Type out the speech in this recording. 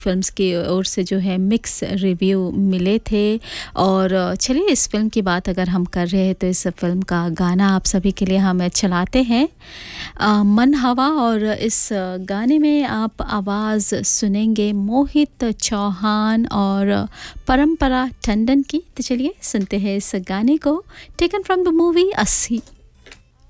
Films की ओर से जो है मिक्स रिव्यू मिले थे। और चलिए इस फ़िल्म की बात अगर हम कर रहे हैं तो इस फ़िल्म का गाना आप सभी के लिए हम चलाते हैं, मन हवा। और इस गाने में आप आवाज़ सुनेंगे मोहित चौहान और परंपरा टंडन की। तो चलिए सुनते हैं इस गाने को, टेकन फ्रॉम द मूवी अस्सी।